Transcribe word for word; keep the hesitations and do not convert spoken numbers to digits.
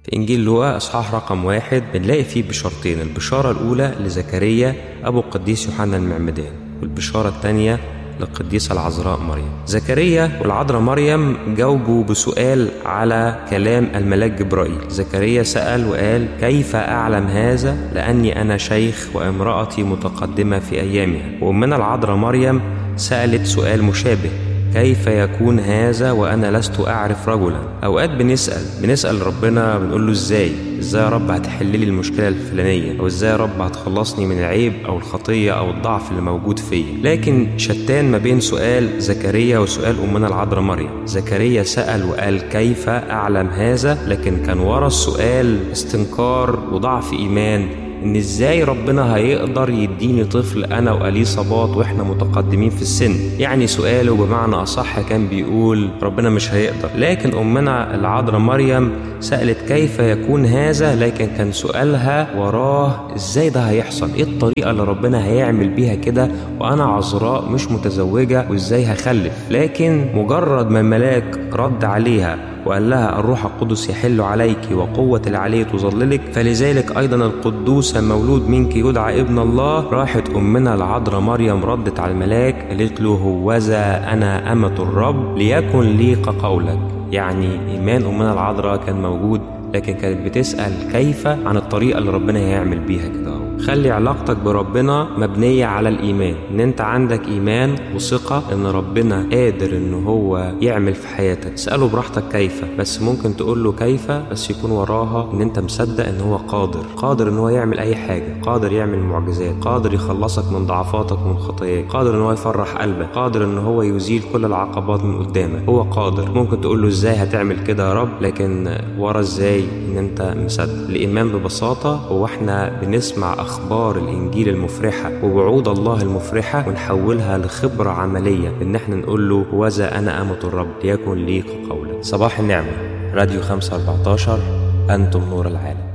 في إنجيل لوقا إصحاح رقم واحد بنلاقي فيه بشارتين. البشارة الأولى لزكريا أبو القديس يوحنا المعمدان، والبشارة الثانية للقديسة العذراء مريم. زكريا والعذراء مريم جاوبوا بسؤال على كلام الملاك جبرائيل. زكريا سأل وقال: كيف أعلم هذا لأني أنا شيخ وامرأتي متقدمة في أيامها؟ وأمنا العذراء مريم سألت سؤال مشابه: كيف يكون هذا وأنا لست أعرف رجلا؟ أوقات بنسأل بنسأل ربنا، بنقول له إزاي إزاي يا رب هتحللي المشكلة الفلانية، أو إزاي يا رب هتخلصني من العيب أو الخطية أو الضعف اللي موجود فيا. لكن شتان ما بين سؤال زكريا وسؤال أمنا العذراء مريم. زكريا سأل وقال: كيف أعلم هذا؟ لكن كان ورا السؤال استنكار وضعف إيمان، إن إزاي ربنا هيقدر يديني طفل أنا وأليصابات وإحنا متقدمين في السن. يعني سؤاله بمعنى أصح كان بيقول ربنا مش هيقدر. لكن أمنا العذراء مريم سألت كيف يكون هذا، لكن كان سؤالها وراه إزاي ده هيحصل، إيه الطريقة اللي ربنا هيعمل بيها كده وأنا عذراء مش متزوجة، وإزاي هخلف. لكن مجرد ما الملاك رد عليها وقال لها: الروح القدس يحل عليك وقوة العلي تظللك، فلذلك أيضا القدوس مولود منك يدعى ابن الله، راحت أمنا العذراء مريم ردت على الملاك قالت له: هوذا أنا أمة الرب ليكن لي كقولك. يعني إيمان أمنا العذراء كان موجود، لكن كانت بتسأل كيف عن الطريقة اللي ربنا هيعمل بيها كده. خلي علاقتك بربنا مبنية على الإيمان، إن أنت عندك إيمان وثقة إن ربنا قادر إن هو يعمل في حياتك. اسأله براحتك كيف، بس ممكن تقول له كيف بس يكون وراها إن أنت مصدق إن هو قادر قادر إن هو يعمل أي حاجة، قادر يعمل معجزات، قادر يخلصك من ضعفاتك ومن خطاياك، قادر إن هو يفرح قلبك، قادر إن هو يزيل كل العقبات من قدامك. هو قادر. ممكن تقول له إزاي هتعمل كده يا رب، لكن ورا إزاي إن أنت مصدق. الإيمان ببساطة هو إحنا بنسمع أخبار الإنجيل المفرحة ووعود الله المفرحة ونحولها لخبرة عملية، إن احنا نقول له: هوذا أنا أمة الرب ليكن لي كقولك. صباح النعمة. راديو خمسة أربعتاشر، أنتم نور العالم.